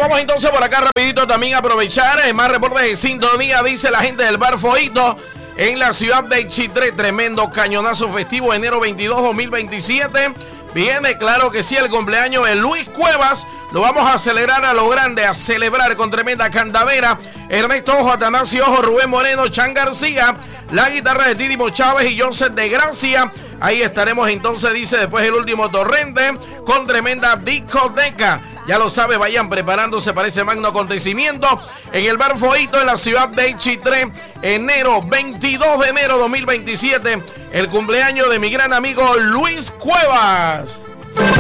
vamos entonces por acá rapidito también a aprovechar. Más reportes de sintonía, dice la gente del Bar Foito en la ciudad de Chitré. Tremendo cañonazo festivo, enero 22, 2027. Viene, claro que sí, el cumpleaños de Luis Cuevas. Lo vamos a celebrar a lo grande, a celebrar con tremenda cantadera. Ernesto Ojo, Atanasio Ojo, Rubén Moreno, Chan García, la guitarra de Didimo Chávez y Joseph de Gracia. Ahí estaremos entonces, dice, después el último torrente con tremenda discoteca. Ya lo sabe, vayan preparándose para ese magno acontecimiento en el Bar Foito en la ciudad de Chitré, enero 22 de enero 2027, el cumpleaños de mi gran amigo Luis Cuevas.